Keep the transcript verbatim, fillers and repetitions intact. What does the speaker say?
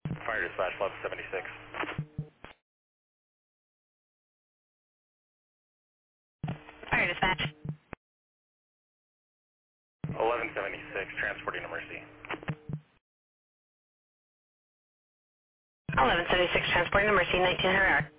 Fire dispatch, eleven seventy-six. Fire dispatch. eleven seventy-six, transporting to Mercy. eleven seventy-six, transporting to Mercy, nineteen hundred hour.